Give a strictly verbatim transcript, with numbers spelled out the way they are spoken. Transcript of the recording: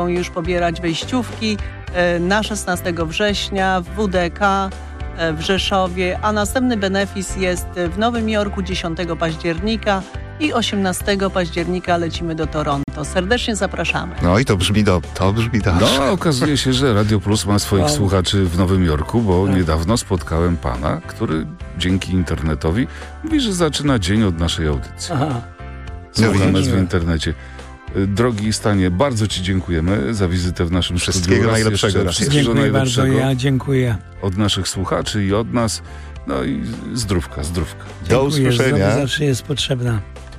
już pobierać wejściówki na szesnastego września w W D K w Rzeszowie, a następny benefis jest w Nowym Jorku dziesiątego października i osiemnastego października lecimy do Toronto. Serdecznie zapraszamy. No i to brzmi do, to brzmi dobrze. No, okazuje się, że Radio Plus ma swoich wow. słuchaczy w Nowym Jorku, bo tak. niedawno spotkałem pana, który dzięki internetowi mówi, że zaczyna dzień od naszej audycji. Aha. Słucha nas w internecie. Drogi Stanie, bardzo ci dziękujemy za wizytę w naszym Wszystkiego studiu. najlepszego. Raz Wszystkiego dziękuję najlepszego bardzo, ja dziękuję. Od naszych słuchaczy i od nas. No i zdrówka, zdrówka. Do usłyszenia. Zawsze jest potrzebna.